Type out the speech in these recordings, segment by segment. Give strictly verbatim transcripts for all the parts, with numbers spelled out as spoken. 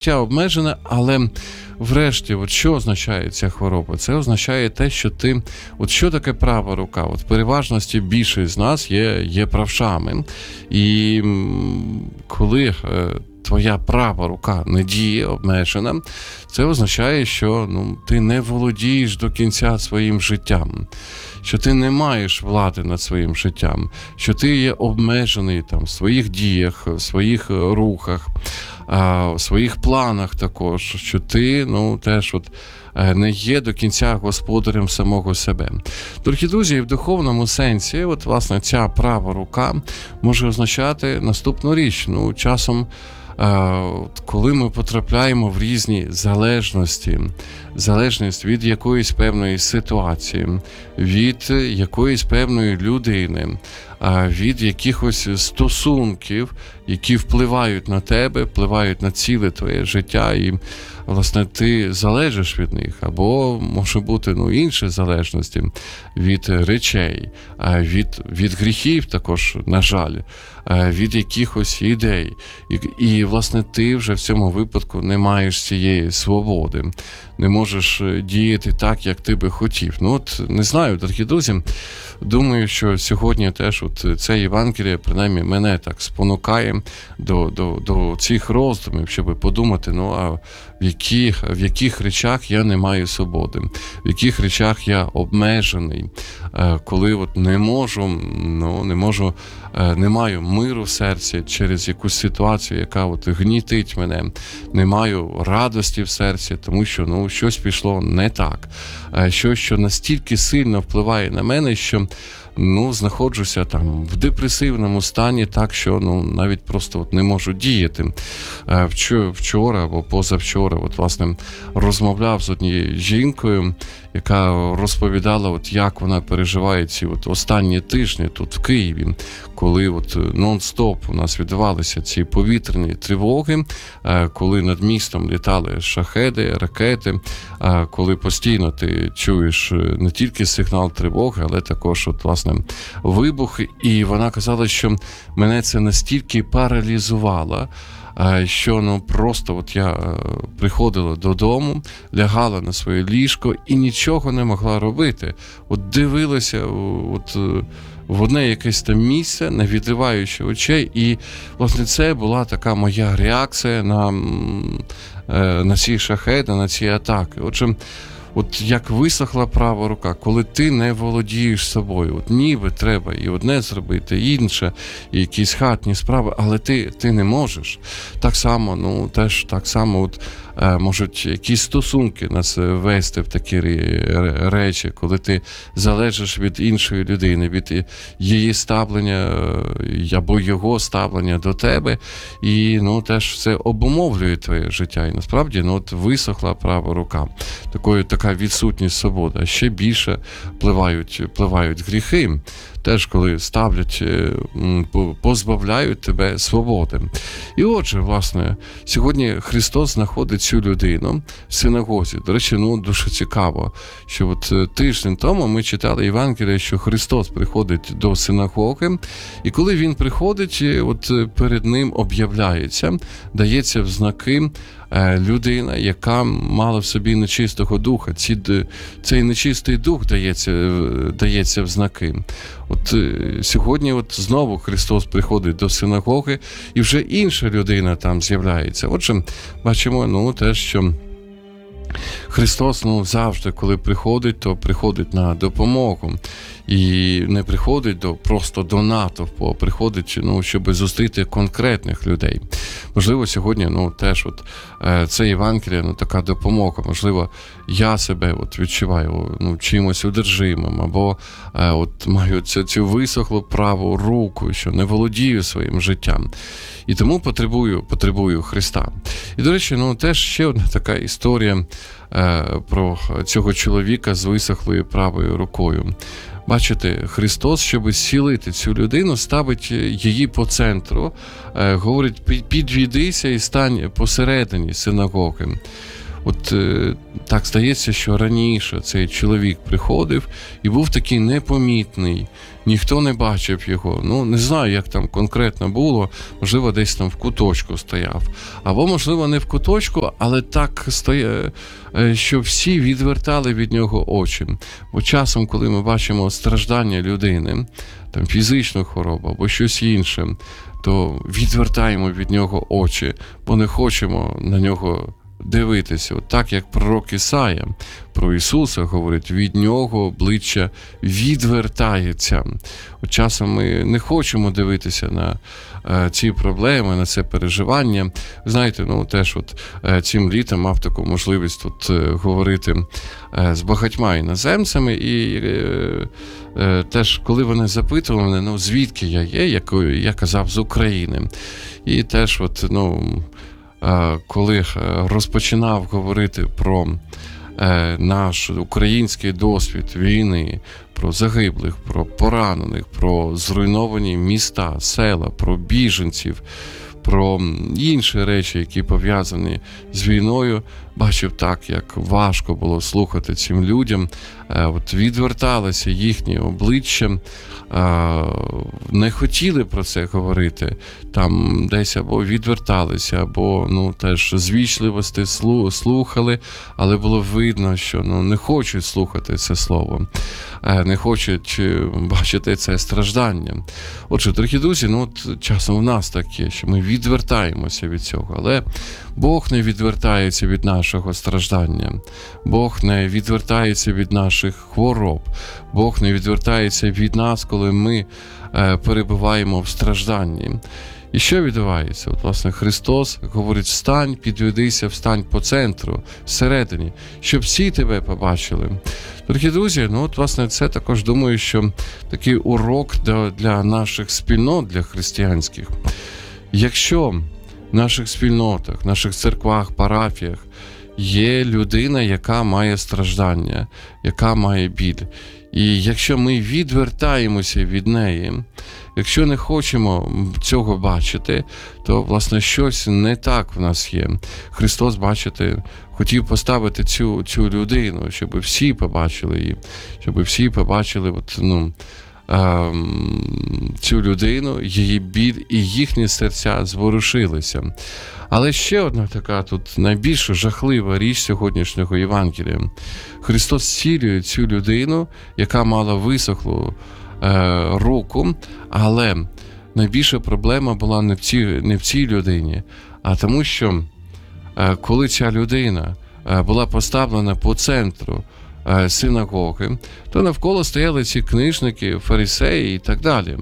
життя обмежене, але врешті, от що означає ця хвороба? Це означає те, що ти, от що таке права рука? От в переважності більшість з нас є, є правшами. І коли е, твоя права рука не діє, обмежена, це означає, що ну, ти не володієш до кінця своїм життям, що ти не маєш влади над своїм життям, що ти є обмежений там, в своїх діях, в своїх рухах, в своїх планах також, що ти ну, теж от, не є до кінця господарем самого себе. Дорогі друзі, в духовному сенсі, от, власне, ця права рука може означати наступну річ. Ну, часом, коли ми потрапляємо в різні залежності, залежність від якоїсь певної ситуації, від якоїсь певної людини, від якихось стосунків, які впливають на тебе, впливають на ціле твоє життя, і, власне, ти залежиш від них. Або може бути ну, інші залежності від речей, від, від гріхів також, на жаль, від якихось ідей. І, і, власне, ти вже в цьому випадку не маєш цієї свободи, не можеш діяти так, як ти би хотів. Ну, от, не знаю, дорогі друзі, думаю, що сьогодні теж от це Євангеліє, принаймні, мене так спонукає до, до, до цих роздумів, щоб подумати, ну, а в яких, в яких речах я не маю свободи, в яких речах я обмежений, коли от не можу, ну, не можу, не маю миру в серці через якусь ситуацію, яка от гнітить мене, не маю радості в серці, тому що, ну, щось пішло не так, щось, що настільки сильно впливає на мене, що ну, знаходжуся там в депресивному стані, так що ну, навіть просто от не можу діяти. Вчора або позавчора от, власне, розмовляв з однією жінкою, яка розповідала, от, як вона переживає ці от, останні тижні тут в Києві, коли от, нон-стоп у нас відбувалися ці повітряні тривоги, коли над містом літали шахеди, ракети, коли постійно ти чуєш не тільки сигнал тривоги, але також от, власне, вибух. І вона казала, що мене це настільки паралізувало, що ну просто от я приходила додому, лягала на своє ліжко і нічого не могла робити. От дивилася от в одне якесь там місце, не відриваючи очей, і, власне, це була така моя реакція на, на ці шахеди, на ці атаки. Отже, от як висохла права рука, коли ти не володієш собою, от ніби треба і одне зробити, і інше, і якісь хатні справи, але ти, ти не можеш. Так само, ну, теж так само от, е, можуть якісь стосунки нас вести в такі речі, коли ти залежиш від іншої людини, від її ставлення або його ставлення до тебе, і, ну, теж це обумовлює твоє життя. І насправді, ну, от висохла права рука. Такою, така відсутність свободи. А ще більше впливають, впливають гріхи. Теж, коли ставлять, позбавляють тебе свободи. І отже, власне, сьогодні Христос знаходить цю людину в синагозі. До речі, ну, дуже цікаво, що от тиждень тому ми читали Євангеліє, що Христос приходить до синагоги, і коли Він приходить, от перед Ним об'являється, дається в знаки людина, яка мала в собі нечистого духа. Ці, цей нечистий дух дається, дається в знаки. От сьогодні от знову Христос приходить до синагоги, і вже інша людина там з'являється. Отже, бачимо, ну, те, що Христос, ну, завжди, коли приходить, то приходить на допомогу. І не приходить до, просто до натовпу, а приходить, ну, щоб зустріти конкретних людей. Можливо, сьогодні, ну, теж от, е, це Євангеліє, ну, така допомога. Можливо, я себе от відчуваю, ну, чимось одержимим, або е, от маю цю, цю висохлу праву руку, що не володію своїм життям. І тому потребую, потребую Христа. І, до речі, ну, теж ще одна така історія е, про цього чоловіка з висохлою правою рукою. Бачите, Христос, щоб зцілити цю людину, ставить її по центру, говорить, підвідися і стань посередині синагоги. от е, так здається, що раніше цей чоловік приходив і був такий непомітний, ніхто не бачив його. Ну, не знаю, як там конкретно було, можливо, десь там в куточку стояв. Або, можливо, не в куточку, але так стояв, що всі відвертали від нього очі. Бо часом, коли ми бачимо страждання людини, там фізичну хворобу або щось інше, то відвертаємо від нього очі, бо не хочемо на нього дивитися. От так, як пророк Ісая про Ісуса говорить, від нього обличчя відвертається. От часом ми не хочемо дивитися на е, ці проблеми, на це переживання. Знаєте, ну теж от е, цим літом мав таку можливість тут е, говорити е, з багатьма іноземцями, і е, е, теж, коли вони запитували мене, ну звідки я є, я, я казав, з України. І теж от, ну, коли розпочинав говорити про наш український досвід війни, про загиблих, про поранених, про зруйновані міста, села, про біженців, про інші речі, які пов'язані з війною, бачив так, як важко було слухати цим людям. От відверталися їхні обличчя, не хотіли про це говорити, там десь або відверталися, або ну теж звічливості слухали, але було видно, що ну не хочуть слухати це слово, не хочуть бачити це страждання. Отже, дорогі друзі, ну от часом в нас таке, що ми відвертаємося від цього, але Бог не відвертається від нашого страждання, Бог не відвертається від наших хвороб, Бог не відвертається від нас, коли ми е, перебуваємо в стражданні. І що відбувається? От, власне, Христос говорить: встань, підведися, встань по центру, всередині, щоб всі тебе побачили. Дорогі друзі, ну от, власне, це також, думаю, що такий урок для, для наших спільнот, для християнських. Якщо в наших спільнотах, в наших церквах, парафіях є людина, яка має страждання, яка має біль, і якщо ми відвертаємося від неї, якщо не хочемо цього бачити, то, власне, щось не так в нас є. Христос, бачите, хотів поставити цю, цю людину, щоб всі побачили її, щоб всі побачили от, ну, цю людину, її біль, і їхні серця зворушилися. Але ще одна така тут найбільш жахлива річ сьогоднішнього Євангелія. Христос зцілює цю людину, яка мала висохлу е, руку, але найбільша проблема була не в цій, не в цій людині, а тому, що е, коли ця людина е, була поставлена по центру синагоги, то навколо стояли ці книжники, фарисеї і так далі.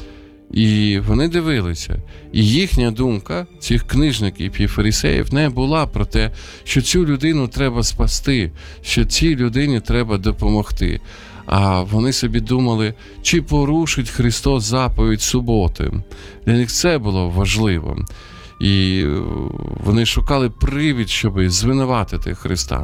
І вони дивилися. І їхня думка, цих книжників і фарисеїв, не була про те, що цю людину треба спасти, що цій людині треба допомогти. А вони собі думали, чи порушить Христос заповідь суботи. Для них це було важливо. І вони шукали привід, щоб звинуватити Христа.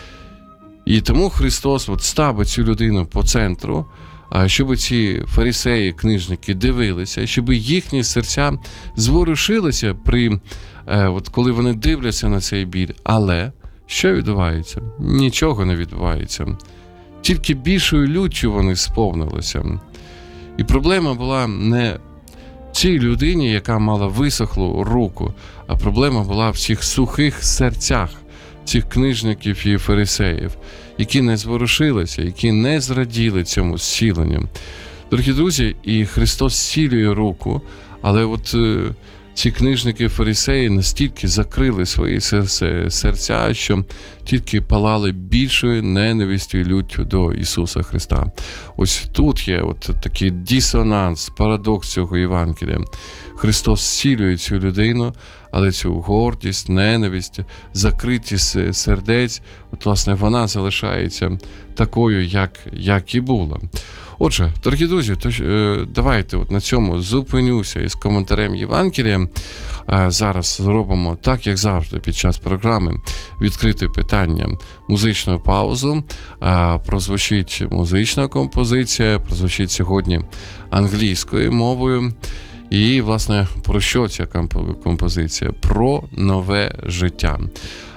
І тому Христос от ставить цю людину по центру, щоб ці фарисеї, книжники дивилися, щоб їхні серця зворушилися, при, от коли вони дивляться на цей біль. Але що відбувається? Нічого не відбувається. Тільки більшою люттю вони сповнилися. І проблема була не в цій людині, яка мала висохлу руку, а проблема була в цих сухих серцях цих книжників і фарисеїв, які не зворушилися, які не зраділи цьому зціленню. Дорогі друзі, і Христос зцілює руку, але от е, ці книжники і фарисеї настільки закрили свої серця, що тільки палали більшою ненавистю і люттю до Ісуса Христа. Ось тут є от такий дисонанс, парадокс цього Євангелія. Христос зцілює цю людину, але цю гордість, ненависть, закритість сердець, от, власне, вона залишається такою, як, як і була. Отже, дорогі друзі, тож, давайте от на цьому зупинюся із коментарем Євангелія. Зараз зробимо так, як завжди, під час програми відкрите питання, музичну паузу. Прозвучить музична композиція, прозвучить сьогодні англійською мовою. І, власне, про що ця композиція? Про нове життя.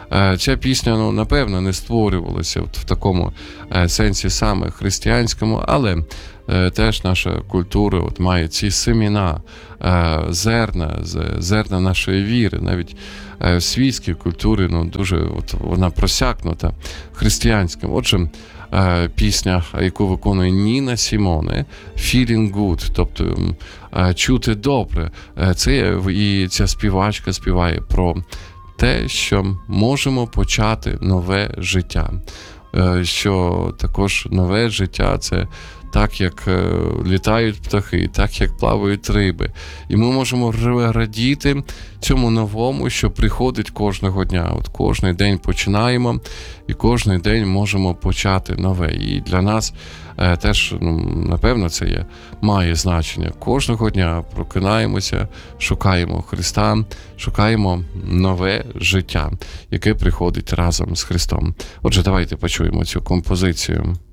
Ця пісня, ну, напевно, не створювалася от в такому сенсі саме християнському, але теж наша культура от має ці семена, зерна, зерна нашої віри. Навіть в світській культурі, ну, дуже от вона просякнута християнським. Отже, пісня, яку виконує Ніна Сімоне, «Feeling good», тобто чути добре. Це і ця співачка співає про те, що можемо почати нове життя. Що також нове життя – це так, як літають птахи, так, як плавають риби. І ми можемо радіти цьому новому, що приходить кожного дня. От кожний день починаємо, і кожний день можемо почати нове. І для нас теж, ну, напевно, це є, має значення. Кожного дня прокинаємося, шукаємо Христа, шукаємо нове життя, яке приходить разом з Христом. Отже, давайте почуємо цю композицію.